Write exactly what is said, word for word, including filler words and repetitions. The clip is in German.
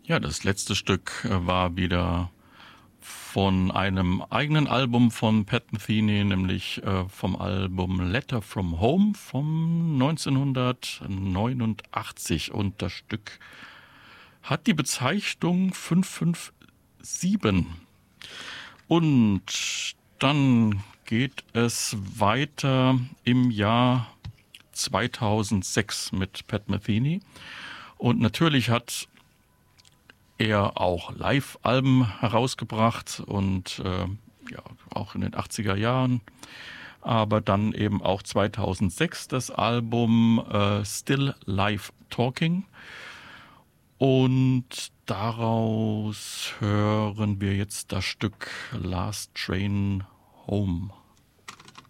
Ja, das letzte Stück äh, war wieder von einem eigenen Album von Pat Metheny, nämlich äh, vom Album Letter from Home vom neunzehnhundertneunundachtzig. Und das Stück hat die Bezeichnung fünf fünf sieben. Und dann geht es weiter im Jahr zweitausendsechs mit Pat Metheny. Und natürlich hat er auch Live-Alben herausgebracht und äh, ja, auch in den achtziger Jahren. Aber dann eben auch zweitausendsechs das Album äh, Still Live Talking. Und daraus hören wir jetzt das Stück Last Train Home.